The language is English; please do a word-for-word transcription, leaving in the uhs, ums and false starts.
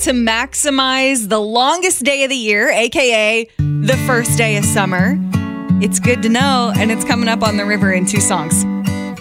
to maximize the longest day of the year, aka the first day of summer. It's good to know, and it's coming up on the river in two songs.